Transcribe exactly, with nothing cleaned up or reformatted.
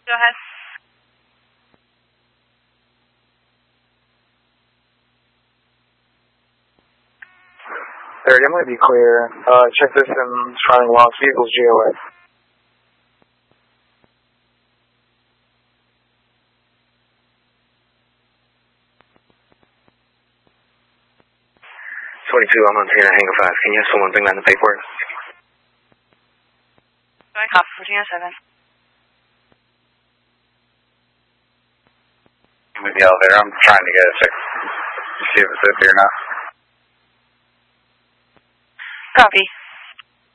Go ahead. thirty, I'm going to be clear. Uh, check this in surrounding lost vehicles, G O A. twenty-two, I'm on Tina Hangar five. Can you have someone bring down the paperwork? Go ahead, copy, Virginia seven. With the elevator, I'm trying to get a check to see if it's empty or not. Copy.